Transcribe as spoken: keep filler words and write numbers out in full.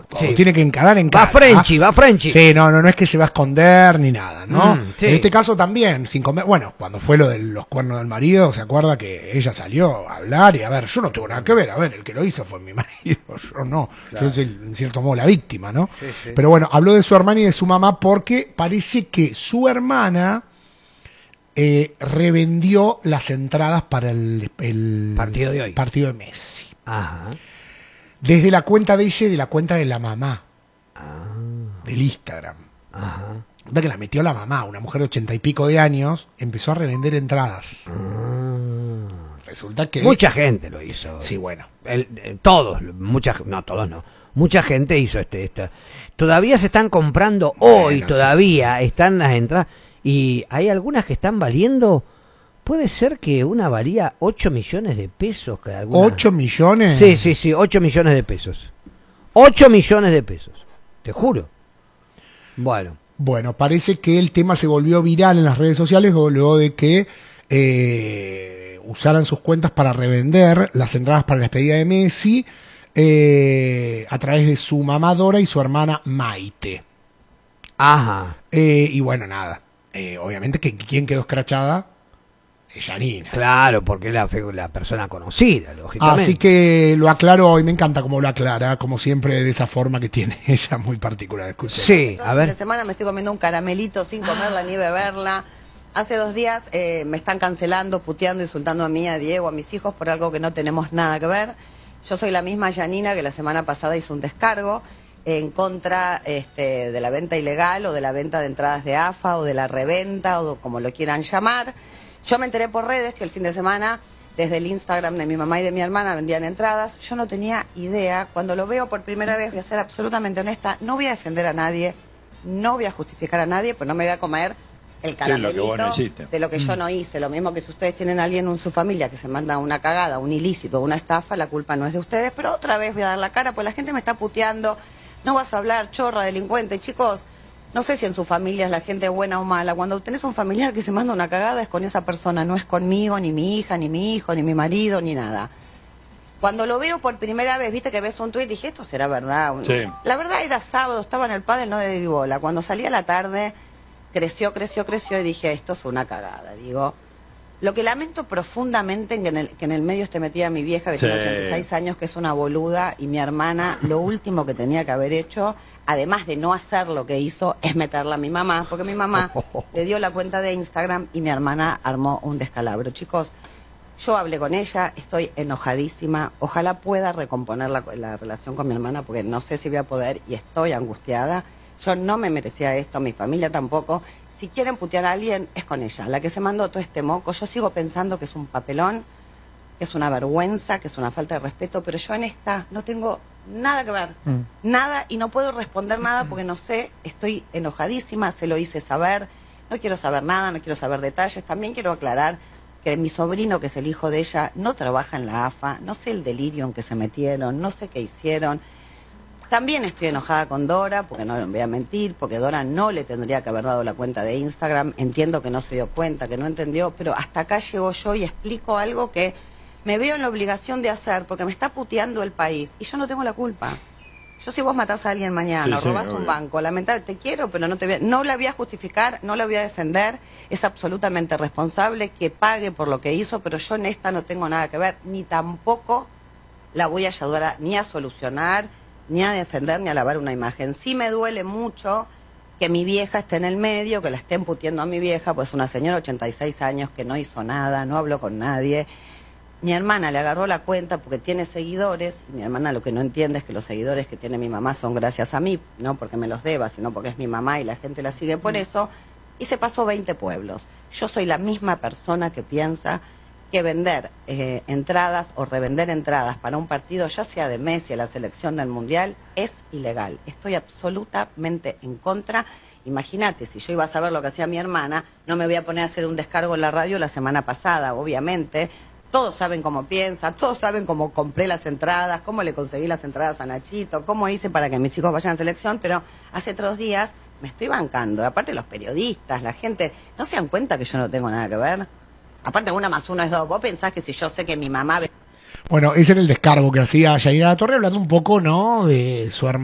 Sí. Tiene que encarar en cara. Va Frenchy, ¿ah? va Frenchy. Sí, no, no, no es que se va a esconder ni nada, ¿no? Mm, sí. En este caso también, sin comer, bueno, cuando fue lo de los cuernos del marido, ¿se acuerda que ella salió a hablar? Y a ver, yo no tengo nada que ver, a ver, el que lo hizo fue mi marido, yo no, claro. Yo soy en cierto modo la víctima, ¿no? Sí, sí. Pero bueno, habló de su hermana y de su mamá porque parece que su hermana eh, revendió las entradas para el, el partido de hoy. Partido de Messi. Ajá. Desde la cuenta de ella y de la cuenta de la mamá. Ah. Del Instagram. Ajá. De que la metió la mamá, una mujer de ochenta y pico de años, empezó a revender entradas. Ah. Resulta que... Mucha gente lo hizo. Sí, bueno. El, el, todos, mucha, no, todos no. Mucha gente hizo este, esta. Todavía se están comprando hoy, bueno, todavía sí. Están las entradas. Y hay algunas que están valiendo... Puede ser que una valía ocho millones de pesos. Que alguna... ¿ocho millones? Sí, sí, sí, ocho millones de pesos. ocho millones de pesos, te juro. Bueno. Bueno, parece que el tema se volvió viral en las redes sociales luego de que eh, usaran sus cuentas para revender las entradas para la despedida de Messi eh, a través de su mamá Dora y su hermana Maite. Ajá. Eh, y bueno, nada. Eh, obviamente que ¿quién quedó escrachada? Yanina. Claro, porque es la, la persona conocida, lógicamente. Así que lo aclaro y me encanta cómo lo aclara, como siempre, de esa forma que tiene ella muy particular. Escuchen. Sí, a ver. Esta semana me estoy comiendo un caramelito sin comerla ni beberla. Hace dos días eh, me están cancelando, puteando, insultando a mí, a Diego, a mis hijos por algo que no tenemos nada que ver. Yo soy la misma Yanina que la semana pasada hizo un descargo en contra este, de la venta ilegal o de la venta de entradas de A F A o de la reventa o como lo quieran llamar. Yo me enteré por redes que el fin de semana, desde el Instagram de mi mamá y de mi hermana, vendían entradas. Yo no tenía idea. Cuando lo veo por primera vez, voy a ser absolutamente honesta, no voy a defender a nadie, no voy a justificar a nadie, pues no me voy a comer el caramelito sí, lo de lo que yo no hice. Lo mismo que si ustedes tienen a alguien en su familia que se manda una cagada, un ilícito, una estafa, la culpa no es de ustedes. Pero otra vez voy a dar la cara, pues la gente me está puteando. No vas a hablar, chorra, delincuente. Chicos, no sé si en su familia es la gente buena o mala. Cuando tenés un familiar que se manda una cagada es con esa persona, no es conmigo, ni mi hija, ni mi hijo, ni mi marido, ni nada. Cuando lo veo por primera vez, viste que ves un tuit, dije, esto será verdad. Sí. La verdad era sábado, estaba en el pádel, no le di bola. Cuando salí a la tarde, creció, creció, creció y dije, esto es una cagada. Digo, lo que lamento profundamente que en el, que en el medio esté metida mi vieja, que sí. tiene ochenta y seis años, que es una boluda, y mi hermana, lo último que tenía que haber hecho, además de no hacer lo que hizo, es meterla a mi mamá, porque mi mamá le dio la cuenta de Instagram y mi hermana armó un descalabro. Chicos, yo hablé con ella, estoy enojadísima, ojalá pueda recomponer la, la relación con mi hermana, porque no sé si voy a poder y estoy angustiada. Yo no me merecía esto, mi familia tampoco. Si quieren putear a alguien, es con ella, la que se mandó todo este moco. Yo sigo pensando que es un papelón, que es una vergüenza, que es una falta de respeto, pero yo en esta no tengo nada que ver, mm. nada, y no puedo responder nada porque no sé, estoy enojadísima, se lo hice saber, no quiero saber nada, no quiero saber detalles. También quiero aclarar que mi sobrino, que es el hijo de ella, no trabaja en la A F A, no sé el delirio en que se metieron, no sé qué hicieron. También estoy enojada con Dora, porque no le voy a mentir, porque Dora no le tendría que haber dado la cuenta de Instagram. Entiendo que no se dio cuenta, que no entendió, pero hasta acá llego yo y explico algo que me veo en la obligación de hacer, porque me está puteando el país y yo no tengo la culpa. Yo, si vos matás a alguien mañana, sí, o robás sí, un banco, lamentable, te quiero, pero no te voy a, no la voy a justificar, no la voy a defender, es absolutamente responsable, que pague por lo que hizo, pero yo en esta no tengo nada que ver, ni tampoco la voy a ayudar a, ni a solucionar, ni a defender, ni a lavar una imagen. Sí me duele mucho que mi vieja esté en el medio, que la estén puteando a mi vieja, pues una señora de ochenta y seis años que no hizo nada, no habló con nadie. Mi hermana le agarró la cuenta porque tiene seguidores, y mi hermana lo que no entiende es que los seguidores que tiene mi mamá son gracias a mí, no porque me los deba, sino porque es mi mamá y la gente la sigue por eso, y se pasó veinte pueblos. Yo soy la misma persona que piensa que vender eh, entradas o revender entradas para un partido, ya sea de Messi a la selección del Mundial, es ilegal. Estoy absolutamente en contra. Imagínate, si yo iba a saber lo que hacía mi hermana, no me voy a poner a hacer un descargo en la radio la semana pasada, obviamente. Todos saben cómo piensa, todos saben cómo compré las entradas, cómo le conseguí las entradas a Nachito, cómo hice para que mis hijos vayan a selección, pero hace tres días me estoy bancando. Aparte los periodistas, la gente, ¿no se dan cuenta que yo no tengo nada que ver? Aparte, una más uno es dos. ¿Vos pensás que si yo sé que mi mamá... Bueno, ese era el descargo que hacía Yanina La Torre, hablando un poco, ¿no?, de su hermana.